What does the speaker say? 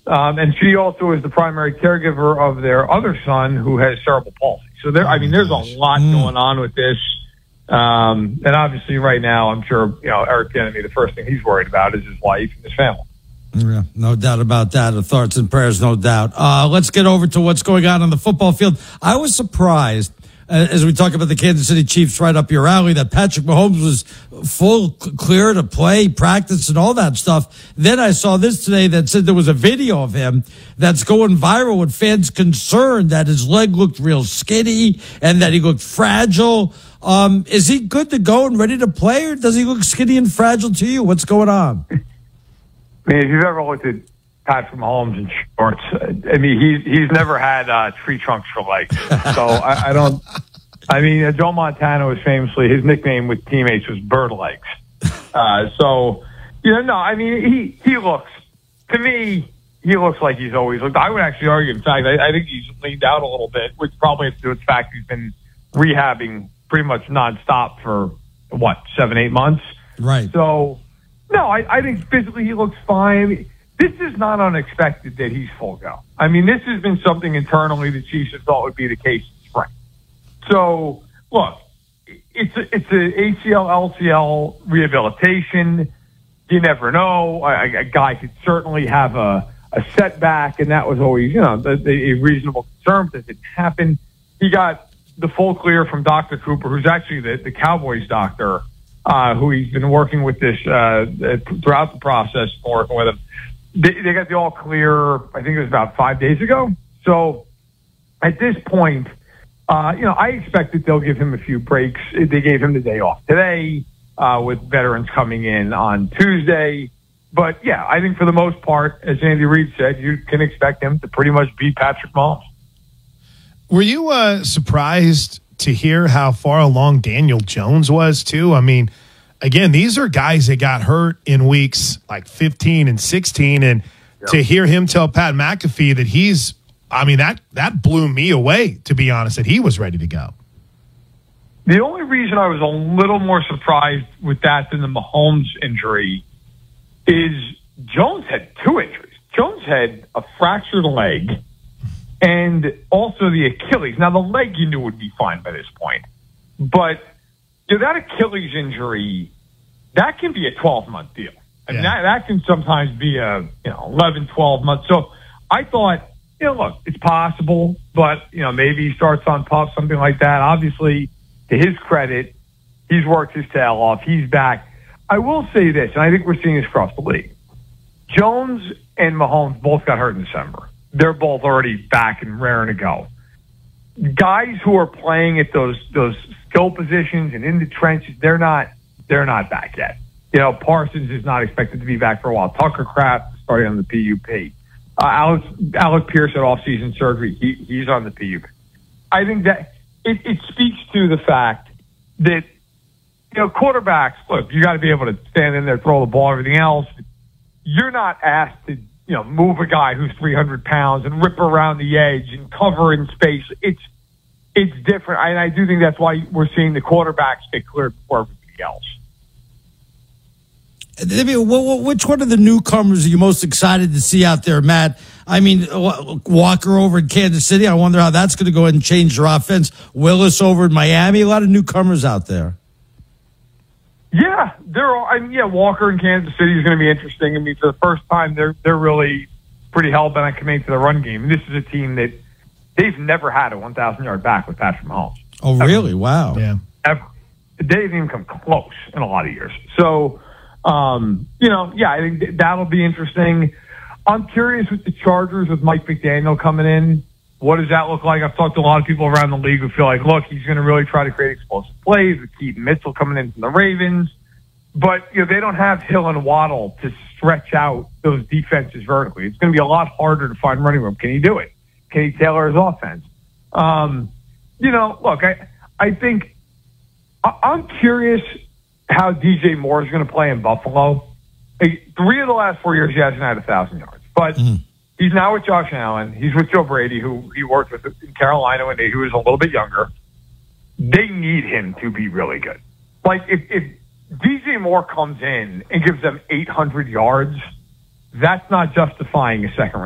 And she also is the primary caregiver of their other son who has cerebral palsy. So there's a lot going on with this. And obviously right now, I'm sure, Eric Kennedy, the first thing he's worried about is his wife and his family. Yeah, no doubt about that. Thoughts and prayers, no doubt. Let's get over to what's going on the football field. I was surprised, as we talk about the Kansas City Chiefs right up your alley, that Patrick Mahomes was full clear to play, practice, and all that stuff. Then I saw this today that said there was a video of him that's going viral with fans concerned that his leg looked real skinny and that he looked fragile. Is he good to go and ready to play, or does he look skinny and fragile to you? What's going on? I mean, if you've ever looked at Patrick Mahomes in shorts, I mean, he's never had tree trunks for legs. So I don't. I mean, Joe Montana was famously, his nickname with teammates was Bird Legs. No, I mean, he looks, to me, he looks like he's always looked. I would actually argue, in fact, I think he's leaned out a little bit, which probably has to do with the fact he's been rehabbing pretty much nonstop for, 7-8 months? Right. So, no, I think physically he looks fine. I mean, this is not unexpected that he's full go. I mean, this has been something internally the Chiefs have thought would be the case in spring. So, look, it's a ACL, LCL rehabilitation. You never know. A guy could certainly have a setback, and that was always, a reasonable concern, but it didn't happen. He got the full clear from Dr. Cooper, who's actually the Cowboys doctor, who he's been working with this throughout the process, working with him. They got the all clear, I think it was about 5 days ago. So at this point, I expect that they'll give him a few breaks. They gave him the day off today with veterans coming in on Tuesday. But, yeah, I think for the most part, as Andy Reid said, you can expect him to pretty much beat Patrick Mahomes. Were you surprised to hear how far along Daniel Jones was, too? I mean, again, these are guys that got hurt in weeks like 15 and 16, and to hear him tell Pat McAfee that that blew me away, to be honest, that he was ready to go. The only reason I was a little more surprised with that than the Mahomes injury is Jones had two injuries. Jones had a fractured leg and also the Achilles. Now, the leg you knew would be fine by this point, but that Achilles injury, that can be a 12-month deal. I mean, that can sometimes be a 11, 12 months. So I thought, look, it's possible, but maybe he starts on puff, something like that. Obviously, to his credit, he's worked his tail off. He's back. I will say this, and I think we're seeing this across the league. Jones and Mahomes both got hurt in December. They're both already back and raring to go. Guys who are playing at those skill positions and in the trenches, they're not back yet. Parsons is not expected to be back for a while. Tucker Kraft starting on the PUP. Alec Pierce had off-season surgery. He's on the PUP. I think that it speaks to the fact that quarterbacks, look, you got to be able to stand in there, throw the ball, everything else. You're not asked to move a guy who's 300 pounds and rip around the edge and cover in space. It's different. I do think that's why we're seeing the quarterbacks get cleared before everybody else. Which one of the newcomers are you most excited to see out there, Matt? I mean, Walker over in Kansas City. I wonder how that's going to go ahead and change their offense. Willis over in Miami. A lot of newcomers out there. Yeah, Walker in Kansas City is going to be interesting. I mean, for the first time, they're really pretty hell-bent on committing to the run game. And this is a team that they've never had a 1,000-yard back with Patrick Mahomes. Oh, really? Wow. Yeah. Ever. They didn't even come close in a lot of years. So, I think that'll be interesting. I'm curious with the Chargers with Mike McDaniel coming in. What does that look like? I've talked to a lot of people around the league who feel like, look, he's going to really try to create explosive plays with Keaton Mitchell coming in from the Ravens. But, they don't have Hill and Waddle to stretch out those defenses vertically. It's going to be a lot harder to find running room. Can he do it? Can he tailor his offense? Look, I think I'm curious how DJ Moore is going to play in Buffalo. 3 of the last 4 years, he hasn't had 1,000 yards. But he's now with Josh Allen. He's with Joe Brady, who he worked with in Carolina when he was a little bit younger. They need him to be really good. Like, if DJ Moore comes in and gives them 800 yards, that's not justifying a second round.